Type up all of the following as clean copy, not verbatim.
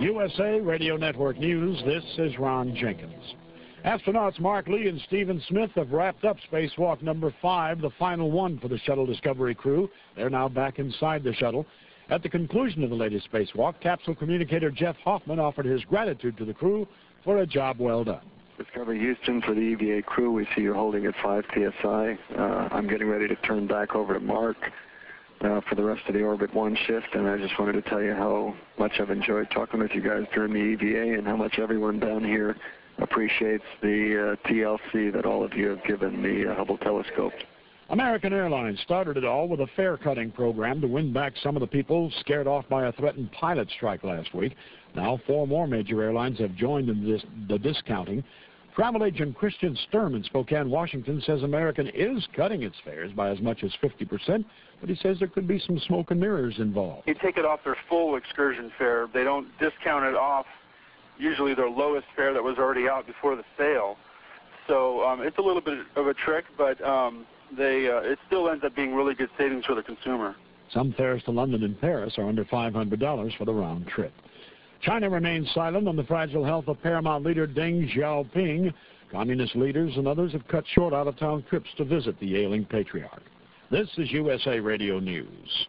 USA Radio Network News, this is Ron Jenkins. Astronauts Mark Lee and Stephen Smith have wrapped up spacewalk number 5, the final one for the Shuttle Discovery crew. They're now back inside the shuttle. At the conclusion of the latest spacewalk, capsule communicator Jeff Hoffman offered his gratitude to the crew for a job well done. Discovery Houston, for the EVA crew, we see you're holding at 5 PSI. I'm getting ready to turn back over to Mark for the rest of the Orbit 1 shift, and I just wanted to tell you how much I've enjoyed talking with you guys during the EVA and how much everyone down here appreciates the TLC that all of you have given the Hubble telescope. American Airlines started it all with a fare-cutting program to win back some of the people scared off by a threatened pilot strike last week. Now 4 more major airlines have joined in the discounting. Travel agent Christian Sturm in Spokane, Washington, says American is cutting its fares by as much as 50%, but he says there could be some smoke and mirrors involved. You take it off their full excursion fare. They don't discount it off usually their lowest fare that was already out before the sale. So it's a little bit of a trick, but it still ends up being really good savings for the consumer. Some fares to London and Paris are under $500 for the round trip. China remains silent on the fragile health of Paramount leader Deng Xiaoping. Communist leaders and others have cut short out-of-town trips to visit the ailing patriarch. This is USA Radio News.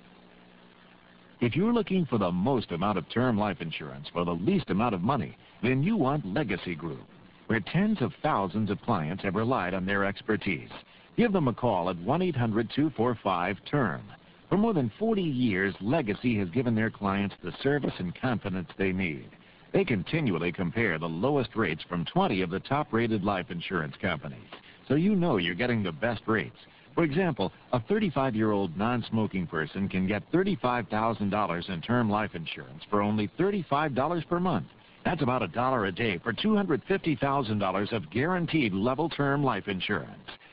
If you're looking for the most amount of term life insurance for the least amount of money, then you want Legacy Group, where tens of thousands of clients have relied on their expertise. Give them a call at 1-800-245-TERM. For more than 40 years, Legacy has given their clients the service and confidence they need. They continually compare the lowest rates from 20 of the top-rated life insurance companies, so you know you're getting the best rates. For example, a 35-year-old non-smoking person can get $35,000 in term life insurance for only $35 per month. That's about $1 a day for $250,000 of guaranteed level term life insurance.